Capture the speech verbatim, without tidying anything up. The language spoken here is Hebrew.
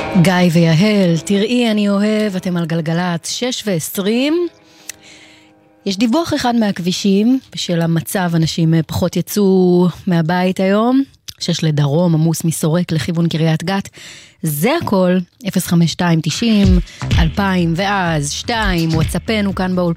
גיא ויהל, תראי אני אוהב, אתם על גלגלת שש ועשרים. יש דיווח אחד מהכבישים, בשל המצב אנשים פחות יצאו מהבית היום, שש לדרום, עמוס מסורק לכיוון קריית גת. זה הכל, אפס חמש שתיים תשעים אלפיים ואז שתיים, וואטסאפנו כאן באולפן.